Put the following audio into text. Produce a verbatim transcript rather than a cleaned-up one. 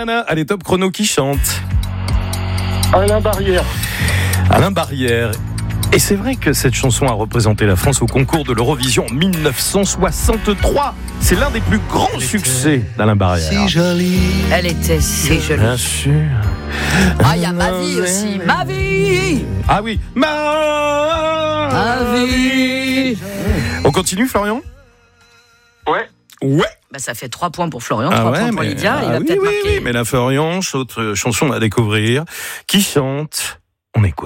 nanana. Allez, top chrono qui chante. Alain Barrière. Alain Barrière. Et c'est vrai que cette chanson a représenté la France au concours de l'Eurovision en dix-neuf cent soixante-trois. C'est l'un des plus grands succès d'Alain Barrière. Si jolie. Elle était si jolie. Bien sûr. Ah, il y a Ma vie aussi. Ma vie. Ah oui. Ma, Ma vie. On continue, Florian ? Ouais. Ouais. Bah, ça fait trois points pour Florian, Ah trois ouais, points pour mais- Lydia. Il ah va oui, peut-être oui, marquer. oui, mais la Florian, autre chanson à découvrir, qui chante. On écoute.